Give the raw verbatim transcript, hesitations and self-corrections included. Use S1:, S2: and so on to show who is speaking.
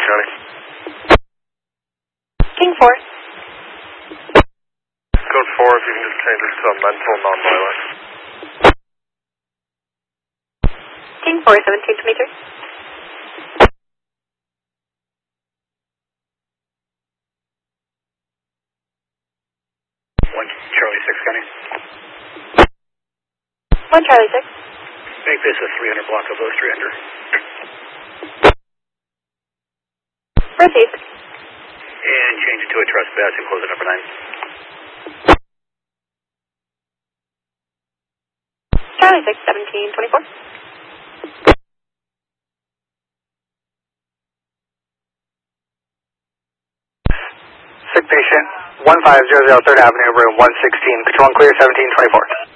S1: County.
S2: King four.
S1: Code four, if you can just change this to a mental non-violent.
S2: King four, seventeen twenty-three.
S3: One Charlie six County.
S2: One Charlie six.
S3: Make this a three hundred block of those three hundred.
S2: Received.
S3: And change it to a trespass and close it number nine.
S2: Charlie six, seventeen twenty-four.
S4: Sick patient, one five zero zero third Avenue, room one sixteen, control and clear, seventeen twenty-four.